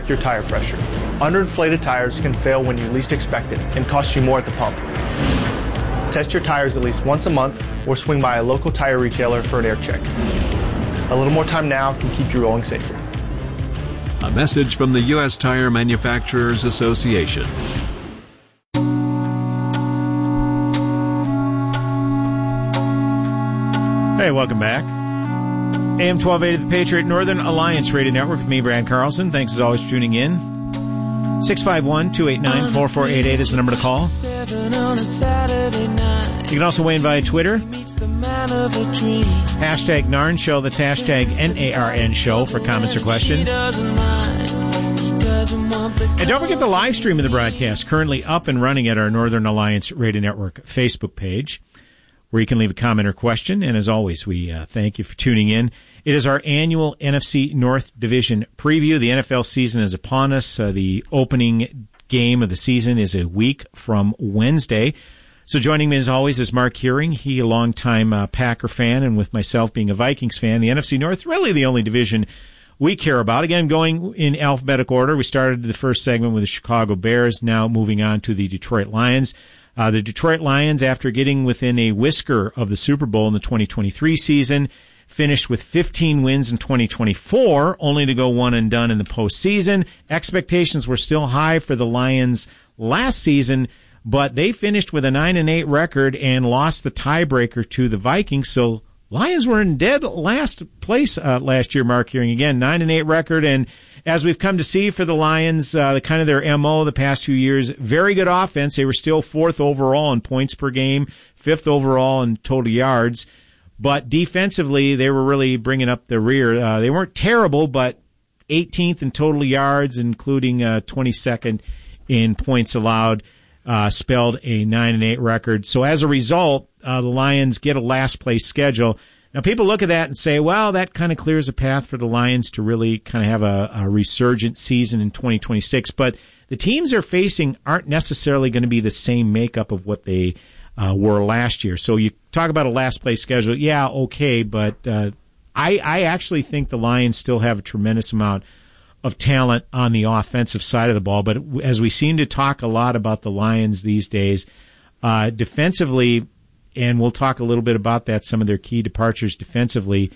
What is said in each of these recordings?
check your tire pressure. Underinflated tires can fail when you least expect it and cost you more at the pump. Test your tires at least once a month or swing by a local tire retailer for an air check. A little more time now can keep you rolling safely. A message from the U.S. Tire Manufacturers Association. Hey, welcome back. AM 1280 The Patriot, Northern Alliance Radio Network with me, Brad Carlson. Thanks as always for tuning in. 651-289-4488 is the number to call. You can also weigh in via Twitter. Hashtag Narn Show. That's hashtag NARN Show for comments or questions. And don't forget the live stream of the broadcast, currently up and running at our Northern Alliance Radio Network Facebook page, where you can leave a comment or question. And as always, we thank you for tuning in. It is our annual NFC North Division preview. The NFL season is upon us. The opening game of the season is a week from Wednesday. So joining me as always is Mark Hearing. He, a longtime Packer fan, and with myself being a Vikings fan, the NFC North really the only division we care about. Again, going in alphabetical order, we started the first segment with the Chicago Bears, now moving on to the Detroit Lions. The Detroit Lions, after getting within a whisker of the Super Bowl in the 2023 season, finished with 15 wins in 2024, only to go one and done in the postseason. Expectations were still high for the Lions last season, but they finished with a 9-8 record and lost the tiebreaker to the Vikings. So Lions were in dead last place last year, Mark Hearing. Again, 9-8 record, and as we've come to see for the Lions, the kind of their MO the past few years, very good offense. They were still 4th overall in points per game, 5th overall in total yards. But defensively, they were really bringing up the rear. They weren't terrible, but 18th in total yards, including 22nd in points allowed, spelled a 9-8 record. So as a result, the Lions get a last-place schedule. Now, people look at that and say, well, that kind of clears a path for the Lions to really kind of have a resurgent season in 2026. But the teams they're facing aren't necessarily going to be the same makeup of what they were last year. So you talk about a last-place schedule, yeah, okay, but I actually think the Lions still have a tremendous amount of talent on the offensive side of the ball. But as we seem to talk a lot about the Lions these days, defensively, and we'll talk a little bit about that, some of their key departures defensively,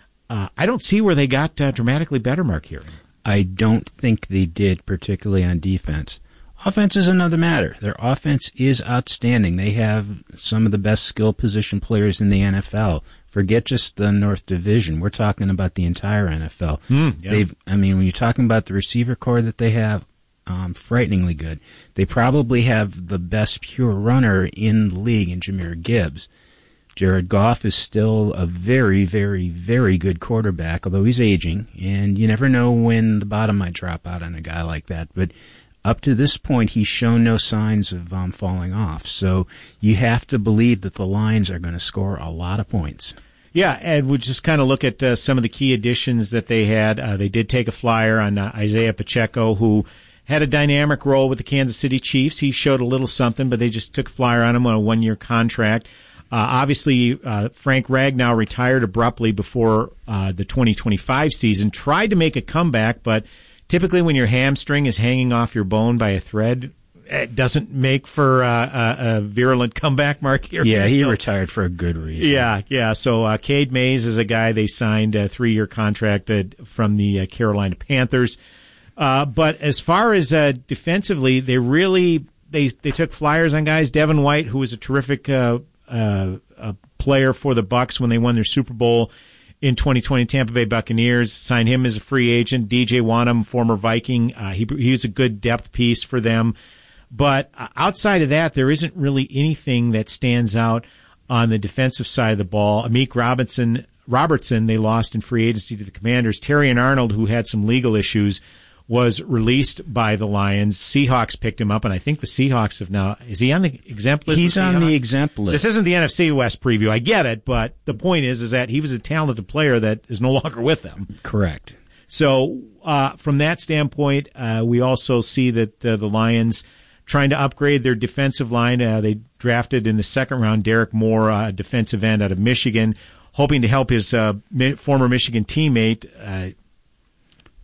I don't see where they got dramatically better, Mark, here. I don't think they did, particularly on defense. Offense is another matter. Their offense is outstanding. They have some of the best skill position players in the NFL. Forget just the North Division. We're talking about the entire NFL. Yeah. When you're talking about the receiver core that they have, frighteningly good. They probably have the best pure runner in the league in Jahmyr Gibbs. Jared Goff is still a very, very, very good quarterback, although he's aging, and you never know when the bottom might drop out on a guy like that. But up to this point, he's shown no signs of falling off. So you have to believe that the Lions are going to score a lot of points. Yeah, and we'll just kind of look at some of the key additions that they had. They did take a flyer on Isaiah Pacheco, who had a dynamic role with the Kansas City Chiefs. He showed a little something, but they just took a flyer on him on a one-year contract. Obviously, Frank Ragnow retired abruptly before the 2025 season, tried to make a comeback, but typically when your hamstring is hanging off your bone by a thread, it doesn't make for a virulent comeback, Mark. Here. Yeah, he retired for a good reason. Yeah. So Cade Mays is a guy they signed a 3-year contract from the Carolina Panthers. But as far as defensively, they took flyers on guys. Devin White, who was a terrific player for the Bucs when they won their Super Bowl in 2020, Tampa Bay Buccaneers, signed him as a free agent. DJ Wanham, former Viking, he was a good depth piece for them. But outside of that, there isn't really anything that stands out on the defensive side of the ball. Amik Robertson, they lost in free agency to the Commanders. Terrion Arnold, who had some legal issues, was released by the Lions. Seahawks picked him up, and I think the Seahawks have now... Is he on the exempt list? He's on the exempt list. This isn't the NFC West preview. I get it, but the point is that he was a talented player that is no longer with them. Correct. So from that standpoint, we also see that the Lions trying to upgrade their defensive line. They drafted in the second round Derek Moore, a defensive end out of Michigan, hoping to help his former Michigan teammate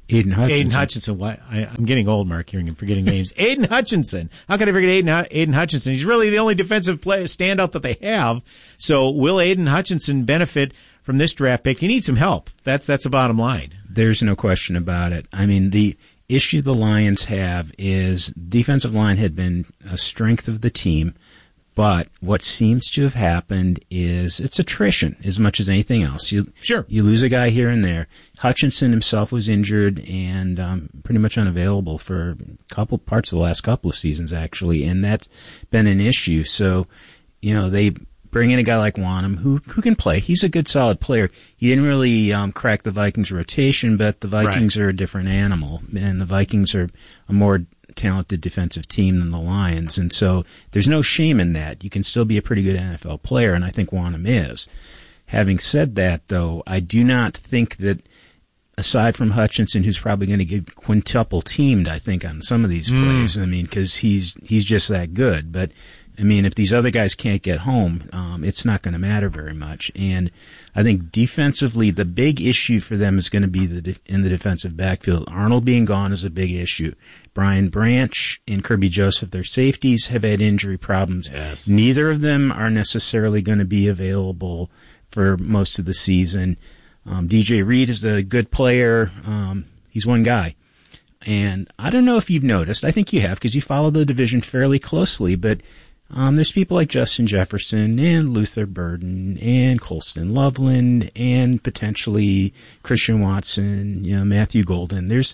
Aidan Hutchinson. Aidan Hutchinson. I'm getting old, Mark, hearing and forgetting names. Aidan Hutchinson. How could I forget Aidan Hutchinson? He's really the only defensive standout that they have. So will Aidan Hutchinson benefit from this draft pick? He needs some help. That's the bottom line. There's no question about it. I mean, the issue the Lions have is defensive line had been a strength of the team, but what seems to have happened is it's attrition as much as anything else. You lose a guy here and there. Hutchinson himself was injured and pretty much unavailable for a couple parts of the last couple of seasons, actually, and that's been an issue. So, they bring in a guy like Wanham who can play. He's a good, solid player. He didn't really crack the Vikings' rotation, but the Vikings are a different animal, and the Vikings are a more talented defensive team than the Lions, and so there's no shame in that. You can still be a pretty good NFL player, and I think Wanham is. Having said that, though, I do not think that, aside from Hutchinson, who's probably going to get quintuple teamed, I think, on some of these plays, I mean, because he's just that good. But, I mean, if these other guys can't get home, it's not going to matter very much. And I think defensively, the big issue for them is going to be in the defensive backfield. Arnold being gone is a big issue. Brian Branch and Kirby Joseph, their safeties, have had injury problems. Yes. Neither of them are necessarily going to be available for most of the season. DJ Reed is a good player. He's one guy. And I don't know if you've noticed, I think you have because you follow the division fairly closely, but there's people like Justin Jefferson and Luther Burden and Colston Loveland and potentially Christian Watson, Matthew Golden. There's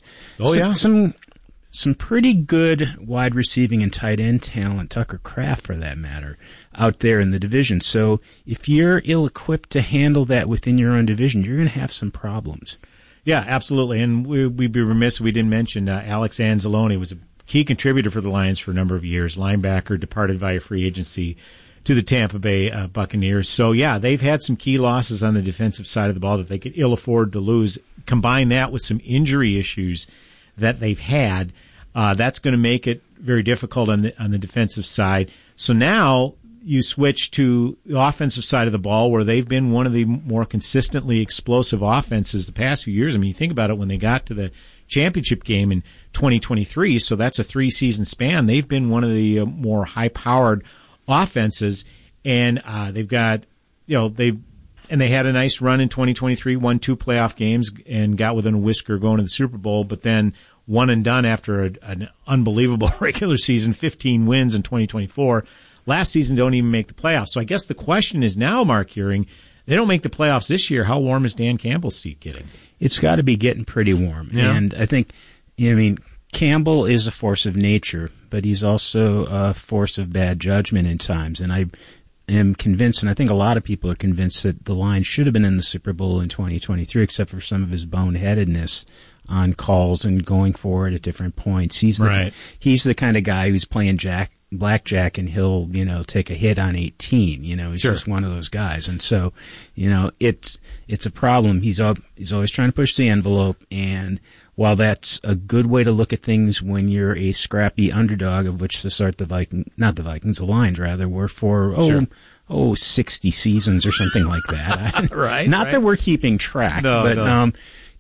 some pretty good wide receiving and tight end talent, Tucker Kraft for that matter, out there in the division. So if you're ill-equipped to handle that within your own division, you're going to have some problems. Yeah, absolutely. And we'd be remiss if we didn't mention Alex Anzalone was a key contributor for the Lions for a number of years. Linebacker, departed via free agency to the Tampa Bay Buccaneers. So, yeah, they've had some key losses on the defensive side of the ball that they could ill afford to lose. Combine that with some injury issues that they've had, that's going to make it very difficult on the defensive side. So now you switch to the offensive side of the ball, where they've been one of the more consistently explosive offenses the past few years. I mean, you think about it, when they got to the championship game in 2023, so that's a 3-season span, they've been one of the more high-powered offenses, and they've got, they had a nice run in 2023, won 2 playoff games and got within a whisker going to the Super Bowl, but then one and done after an unbelievable regular season, 15 wins in 2024. Last season, don't even make the playoffs. So I guess the question is now, Mark Hearing, they don't make the playoffs this year. How warm is Dan Campbell's seat getting? It's got to be getting pretty warm. Yeah. And I think, Campbell is a force of nature, but he's also a force of bad judgment in times. And I am convinced, and I think a lot of people are convinced, that the Lions should have been in the Super Bowl in 2023, except for some of his boneheadedness on calls and going forward at different points. He's the kind of guy who's playing blackjack, and he'll, take a hit on 18. He's just one of those guys. And so, it's a problem. He's always trying to push the envelope. And while that's a good way to look at things when you're a scrappy underdog, of which to start the Lions were for, 60 seasons or something like that. Not that we're keeping track, but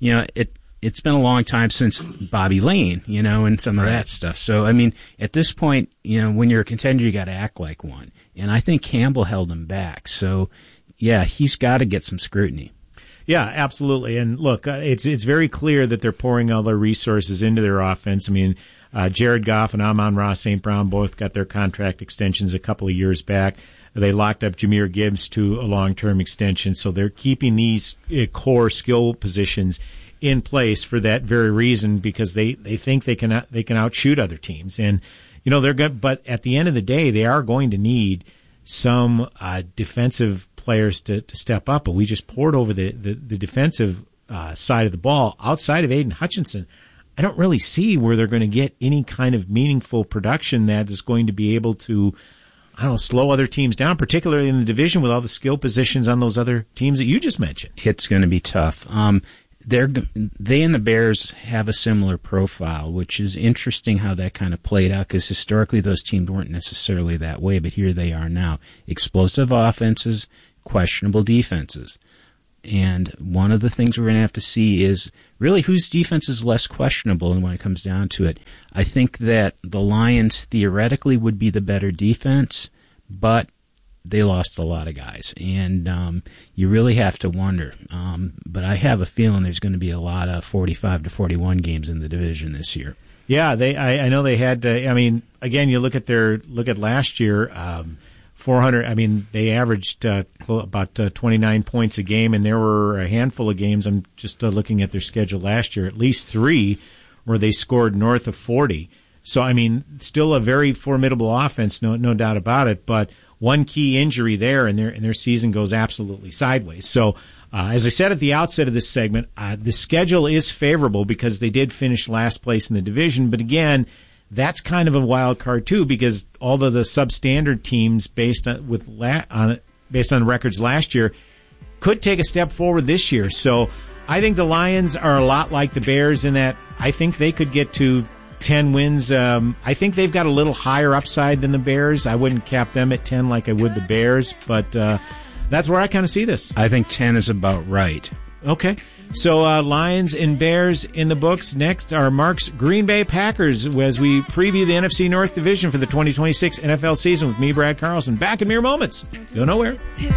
it's been a long time since Bobby Lane, and some of that stuff. So, at this point, when you're a contender, you got to act like one. And I think Campbell held him back. So, yeah, he's got to get some scrutiny. Yeah, absolutely. And look, it's very clear that they're pouring all their resources into their offense. Jared Goff and Amon-Ra St. Brown both got their contract extensions a couple of years back. They locked up Jahmyr Gibbs to a long-term extension. So they're keeping these core skill positions in place for that very reason, because they think they can outshoot other teams. And they're good, but at the end of the day, they are going to need some defensive players to step up. But we just poured over the defensive side of the ball. Outside of Aidan Hutchinson, I don't really see where they're going to get any kind of meaningful production that is going to be able to, slow other teams down, particularly in the division with all the skill positions on those other teams that you just mentioned. It's going to be tough. They and the Bears have a similar profile, which is interesting how that kind of played out, because historically those teams weren't necessarily that way, but here they are now. Explosive offenses, questionable defenses. And one of the things we're going to have to see is really whose defense is less questionable. And when it comes down to it, I think that the Lions theoretically would be the better defense, but they lost a lot of guys. And you really have to wonder. But I have a feeling there's going to be a lot of 45-41 games in the division this year. Yeah, I know they had. Again, you look at last year. 400. I mean, they averaged about 29 points a game, and there were a handful of games. I'm just looking at their schedule last year. At least 3 where they scored north of 40. So I mean, still a very formidable offense, no doubt about it. But one key injury there, and their season goes absolutely sideways. So. As I said at the outset of this segment, the schedule is favorable because they did finish last place in the division. But again, that's kind of a wild card too, because all of the substandard teams based on records last year could take a step forward this year. So I think the Lions are a lot like the Bears in that I think they could get to 10 wins. I think they've got a little higher upside than the Bears. I wouldn't cap them at 10 like I would the Bears, but that's where I kind of see this. I think 10 is about right. Okay. So Lions and Bears in the books. Next are Mark's Green Bay Packers as we preview the NFC North Division for the 2026 NFL season with me, Brad Carlson. Back in mere moments. Go nowhere.